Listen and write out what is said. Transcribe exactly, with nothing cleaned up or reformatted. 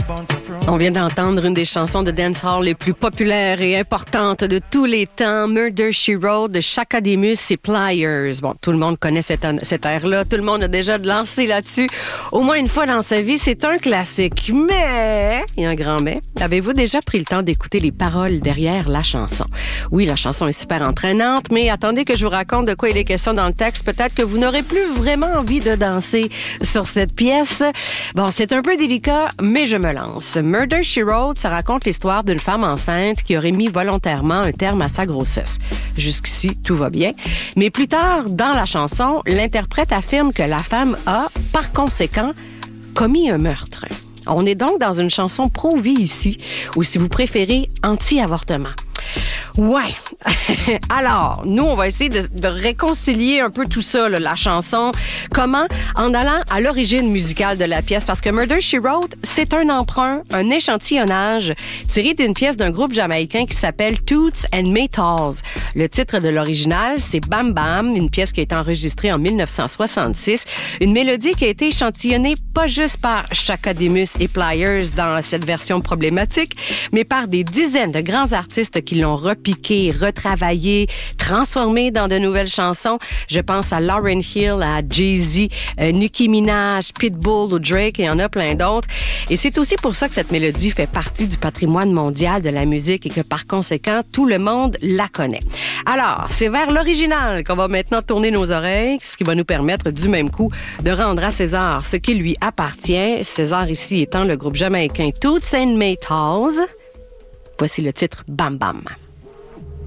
On vient d'entendre une des chansons de dancehall les plus populaires et importantes de tous les temps, Murder, She Wrote de Chaka Demus et Pliers. Bon, tout le monde connaît cette, cette air-là, tout le monde a déjà lancé là-dessus au moins une fois dans sa vie, c'est un classique. Mais, il y a un grand mais, avez-vous déjà pris le temps d'écouter les paroles derrière la chanson? Oui, la chanson est super entraînante, mais attendez que je vous raconte de quoi il est question dans le texte. Peut-être que vous n'aurez plus vraiment envie de danser sur cette pièce. Bon, c'est un peu délicat, mais je me lance. Murder, She Wrote, ça raconte l'histoire d'une femme enceinte qui aurait mis volontairement un terme à sa grossesse. Jusqu'ici, tout va bien. Mais plus tard, dans la chanson, l'interprète affirme que la femme a, par conséquent, commis un meurtre. On est donc dans une chanson pro-vie ici, ou si vous préférez, anti-avortement. Ouais. Alors, nous, on va essayer de, de réconcilier un peu tout ça, là, la chanson. Comment? En allant à l'origine musicale de la pièce, parce que Murder, She Wrote, c'est un emprunt, un échantillonnage tiré d'une pièce d'un groupe jamaïcain qui s'appelle Toots and Maytals. Le titre de l'original, c'est Bam Bam, une pièce qui a été enregistrée en dix-neuf cent soixante-six. Une mélodie qui a été échantillonnée pas juste par Chaka Demus et Pliers dans cette version problématique, mais par des dizaines de grands artistes qui l'ont repiqué, retravaillé, transformé dans de nouvelles chansons. Je pense à Lauryn Hill, à Jay-Z, euh, Nicki Minaj, Pitbull ou Drake, et il y en a plein d'autres. Et c'est aussi pour ça que cette mélodie fait partie du patrimoine mondial de la musique et que par conséquent, tout le monde la connaît. Alors, c'est vers l'original qu'on va maintenant tourner nos oreilles, ce qui va nous permettre du même coup de rendre à César ce qui lui appartient. César ici étant le groupe jamaïcain Toots and Maytals. Voici le titre Bam Bam.